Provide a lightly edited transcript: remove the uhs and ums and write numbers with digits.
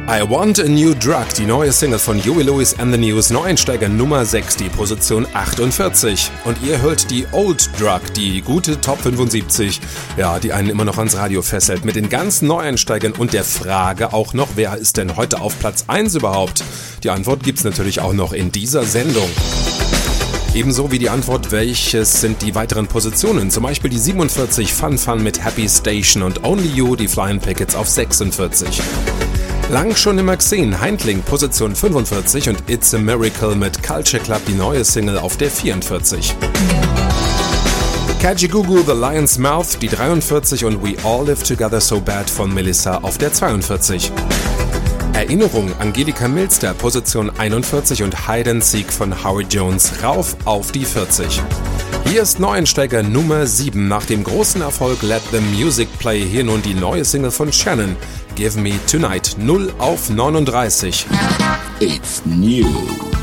I Want a New Drug, die neue Single von Huey Lewis and the News, Neueinsteiger Nummer 6, die Position 48. Und ihr hört die Old Drug, die gute Top 75, ja, die einen immer noch ans Radio fesselt, mit den ganzen Neueinsteigern und der Frage auch noch, wer ist denn heute auf Platz 1 überhaupt? Die Antwort gibt's natürlich auch noch in dieser Sendung. Ebenso wie die Antwort, welches sind die weiteren Positionen, zum Beispiel die 47 Fun Fun mit Happy Station und Only You, die Flying Pickets auf 46. Lang schon immer gesehen, Heindling Position 45 und It's a Miracle mit Culture Club, die neue Single auf der 44. Kajagoogoo, The Lion's Mouth, die 43 und We All Live Together So Bad von Melissa auf der 42. Erinnerung, Angelika Milster, Position 41 und Hide and Seek von Howard Jones rauf auf die 40. Hier ist Neueinsteiger Nummer 7. Nach dem großen Erfolg Let the Music Play hier nun die neue Single von Shannon, Give Me Tonight, 0 auf 39. It's new.